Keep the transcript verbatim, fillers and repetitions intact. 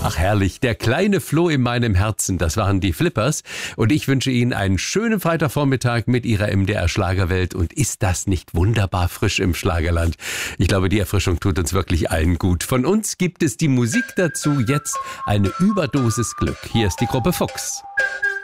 Ach herrlich, der kleine Floh in meinem Herzen, das waren die Flippers. Und ich wünsche Ihnen einen schönen Freitagvormittag mit Ihrer M D R Schlagerwelt. Und ist das nicht wunderbar frisch im Schlagerland? Ich glaube, die Erfrischung tut uns wirklich allen gut. Von uns gibt es die Musik dazu, jetzt eine Überdosis Glück. Hier ist die Gruppe Fuchs.